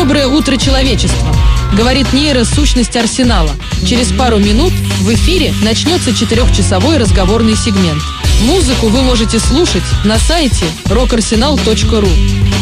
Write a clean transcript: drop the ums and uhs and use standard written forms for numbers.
Доброе утро, человечество! Говорит нейросущность Арсенала. Через пару минут в эфире начнется 4-часовой разговорный сегмент. Музыку вы можете слушать на сайте rockarsenal.ru.